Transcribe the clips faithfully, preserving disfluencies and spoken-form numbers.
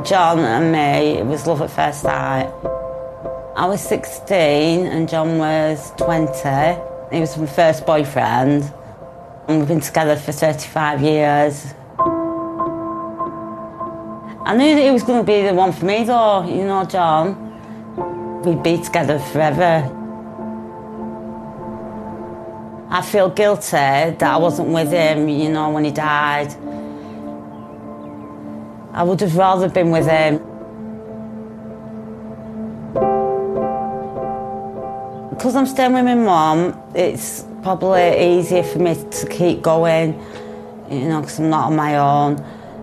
John and me, it was love at first sight. I was sixteen and John was twenty. He was my first boyfriend. And we've been together for thirty-five years. I knew that he was going to be the one for me though, you know, John. We'd be together forever. I feel guilty that I wasn't with him, you know, when he died. I would have rather been with him. Because I'm staying with my mum, it's probably easier for me to keep going, you know, because I'm not on my own.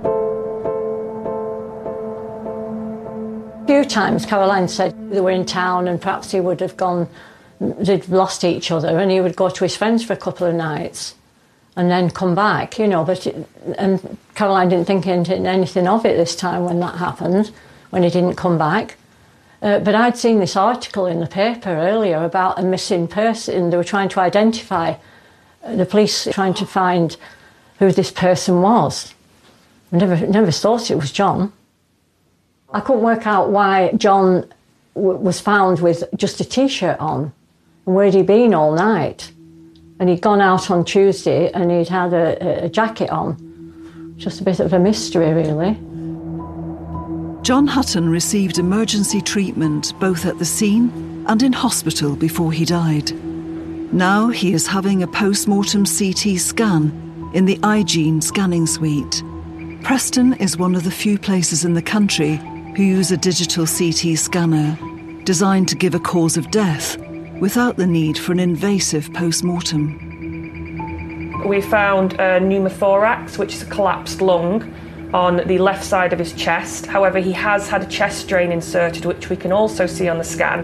A few times Caroline said they were in town and perhaps he would have gone, they'd lost each other, and he would go to his friends for a couple of nights and then come back, you know. But it, and Caroline didn't think anything of it this time when that happened, when he didn't come back. Uh, but I'd seen this article in the paper earlier about a missing person. They were trying to identify, uh, the police trying to find who this person was. I never, never thought it was John. I couldn't work out why John w was found with just a T-shirt on, and where'd he been all night? And he'd gone out on Tuesday and he'd had a, a jacket on. Just a bit of a mystery, really. John Hutton received emergency treatment both at the scene and in hospital before he died. Now he is having a post-mortem C T scan in the iGene scanning suite. Preston is one of the few places in the country who use a digital C T scanner designed to give a cause of death without the need for an invasive post-mortem. We found a pneumothorax, which is a collapsed lung, on the left side of his chest. However, he has had a chest drain inserted, which we can also see on the scan.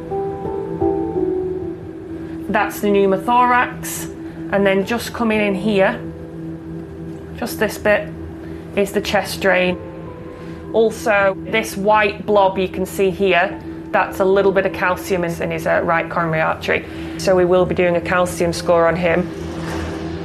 That's the pneumothorax, and then just coming in here, just this bit, is the chest drain. Also, this white blob you can see here, that's a little bit of calcium in his uh, right coronary artery. So we will be doing a calcium score on him.